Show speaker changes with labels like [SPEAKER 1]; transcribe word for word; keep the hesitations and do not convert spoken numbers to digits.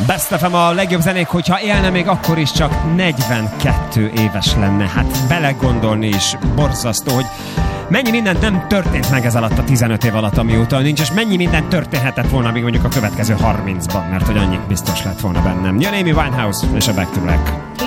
[SPEAKER 1] Best ef em a legjobb zenék, hogyha élne még akkor is csak negyvenkettő éves lenne. Hát belegondolni is borzasztó, hogy mennyi mindent nem történt meg ez alatt a tizenöt év alatt, amióta nincs, és mennyi mindent történhetett volna még mondjuk a következő harmincban, mert hogy annyi biztos lett volna bennem. Jön Amy Winehouse és a Back to Black.